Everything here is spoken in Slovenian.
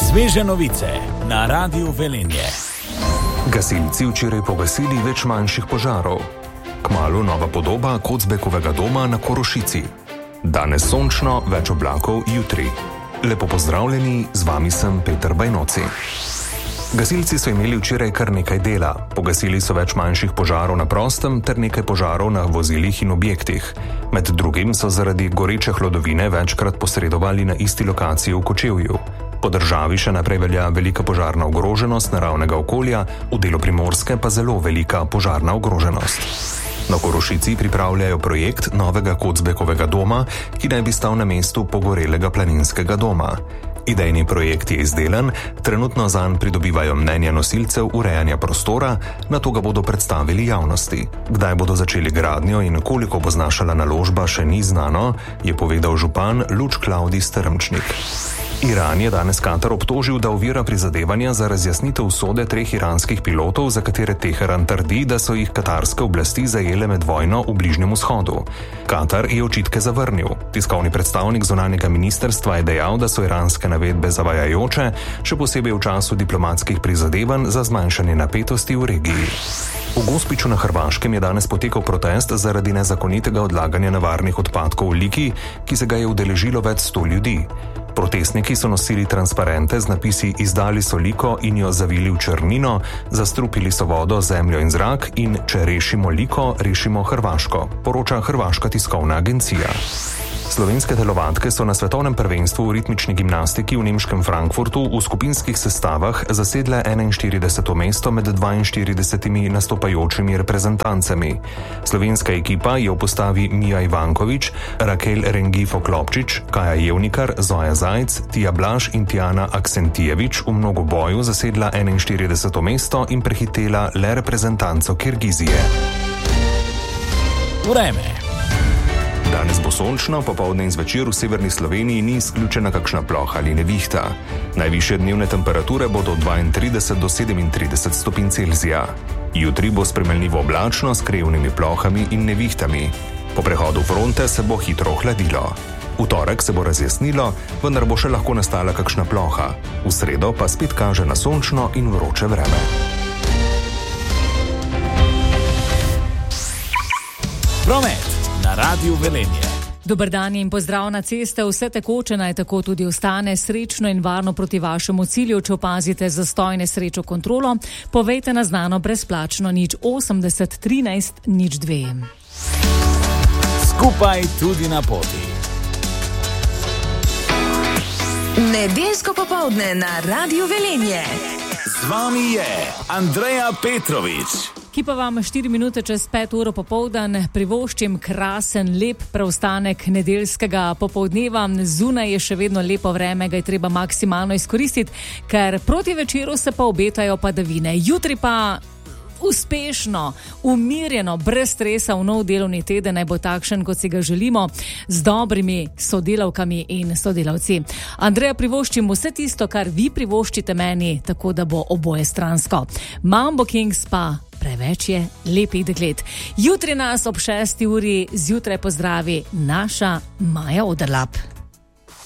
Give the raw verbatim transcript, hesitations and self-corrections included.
Sveže novice na Radiu Velenje. Gasilci včeraj pogasili več manjših požarov. Kmalu nova podoba Kocbekovega doma na Korošici. Danes sončno, več oblakov jutri. Lepo pozdravljeni, z vami sem Peter Bajnoci. Gasilci so imeli včeraj kar nekaj dela. Pogasili so več manjših požarov na prostem ter nekaj požarov na vozilih in objektih. Med drugim so zaradi goreče hlodovine večkrat posredovali na isti lokaciji v Kočevju. Po državi še naprej velja velika požarna ogroženost naravnega okolja, v delu Primorske pa zelo velika požarna ogroženost. Na Korošici pripravljajo projekt novega Kocbekovega doma, ki naj bi stal na mestu pogorelega planinskega doma. Idejni projekt je izdelan, trenutno zanj pridobivajo mnenja nosilcev urejanja prostora, nato ga bodo predstavili javnosti. Kdaj bodo začeli gradnjo in koliko bo znašala naložba, še ni znano, je povedal župan Luč Klavdij Strmčnik. Iran je danes Katar obtožil, da ovira prizadevanja za razjasnitev usode treh iranskih pilotov, za katere Teheran trdi, da so jih katarske oblasti zajele med vojno v Bližnjem vzhodu. Katar je očitke zavrnil. Tiskovni predstavnik zunanjega ministrstva je dejal, da so iranske navedbe zavajajoče, še posebej v času diplomatskih prizadevanj za zmanjšanje napetosti v regiji. V Gospiću na Hrvaškem je danes potekal protest zaradi nezakonitega odlaganja nevarnih odpadkov v Liki, ki se ga je udeležilo več sto ljudi. Protestniki so nosili transparente z napisi "Izdali so Liko in jo zavili v črnino", zastrupili so vodo, zemljo in zrak in "Če rešimo Liko, rešimo Hrvaško", poroča Hrvaška tiskovna agencija. Slovenske telovadke so na svetovnem prvenstvu v ritmični gimnastiki v nemškem Frankfurtu v skupinskih sestavah zasedle enainštirideseto mesto med dvainštiridesetimi nastopajočimi reprezentancami. Slovenska ekipa je v postavi Mija Ivankovič, Rakel Rengifo-Klopčič, Kaja Jevnikar, Zoja Zajc, Tija Blaž in Tijana Aksentijevič v mnogoboju zasedla enainštirideseto mesto in prehitela le reprezentanco Kirgizije. Vreme. Danes bo sončno, popoldne in zvečer v severni Sloveniji ni izključena kakšna ploha ali nevihta. Najvišje dnevne temperature bodo od dvaintrideset do sedemintrideset stopinj Celzija. Jutri bo spremenljivo oblačno s krajevnimi plohami in nevihtami. Po prehodu fronte se bo hitro ohladilo. V torek se bo razjasnilo, vendar bo še lahko nastala kakšna ploha. V sredo pa spet kaže na sončno in vroče vreme. Promet na Radiu Velenje. Dober dan in pozdrav na ceste, vse tekoče naj tako tudi ostane, srečno in varno proti vašemu cilju. Če opazite zastoj, nesrečo, kontrolo, povejte na znano brezplačno nič osemdeset trinajst nič dve. Skupaj tudi na poti. Nedeljsko popoldne na Radiu Velenje. Z vami je Andreja Petrovič, ki pa vam štiri minute čez pet uro popoldan privoščim krasen, lep preostanek nedeljskega popoldneva. Zunaj je še vedno lepo vreme, ga je treba maksimalno izkoristiti, ker proti večeru se pa obetajo padavine. Jutri pa uspešno, umirjeno, brez stresa v nov delovni teden naj bo takšen, kot si ga želimo, z dobrimi sodelavkami in sodelavci. Andreja, privoščim vse tisto, kar vi privoščite meni, tako da bo oboje stransko. Mambo Kings pa preveč je lepih deklet. Jutri nas ob šesti uri zjutraj pozdravi naša Maja Oderlap.